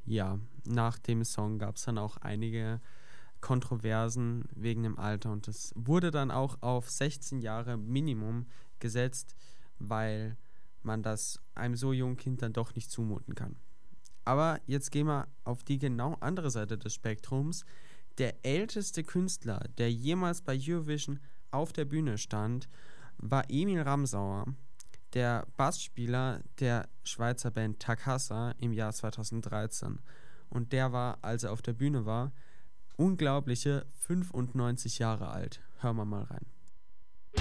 Ja, nach dem Song gab es dann auch einige Kontroversen wegen dem Alter und es wurde dann auch auf 16 Jahre Minimum gesetzt, weil man das einem so jungen Kind dann doch nicht zumuten kann. Aber jetzt gehen wir auf die genau andere Seite des Spektrums. Der älteste Künstler, der jemals bei Eurovision auf der Bühne stand, war Emil Ramsauer, der Bassspieler der Schweizer Band Takasa im Jahr 2013. Und der war, als er auf der Bühne war, unglaubliche 95 Jahre alt. Hören wir mal rein.